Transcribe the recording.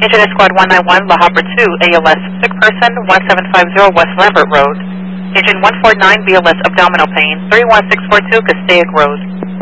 Internet Squad 191, La Hopper 2, ALS, sick person, 1750 West Lambert Road. Engine 149, BLS, abdominal pain, 31642, Castaic Road.